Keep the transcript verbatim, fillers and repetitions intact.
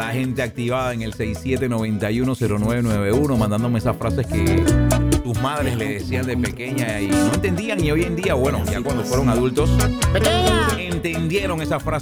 la gente activada en el seis siete nueve uno cero nueve nueve uno, mandándome esas frases que tus madres le decían de pequeña y no entendían, y hoy en día, bueno, ya cuando fueron adultos, entendieron esas frases